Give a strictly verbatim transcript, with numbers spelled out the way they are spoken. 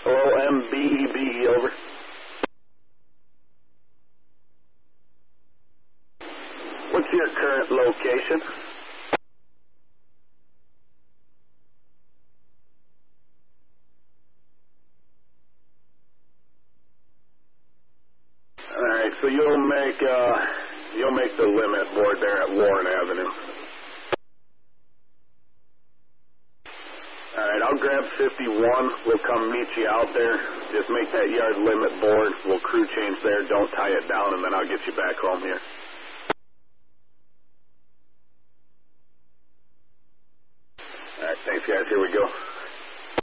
Hello, M B E B E, over. What's your current location? Alright, so you'll make, uh, you'll make the limit board there at Warren Avenue. Alright, I'll grab fifty-one. We'll come meet you out there. Just make that yard limit board. We'll crew change there. Don't tie it down, and then I'll get you back home here. Alright, thanks guys. Here we go.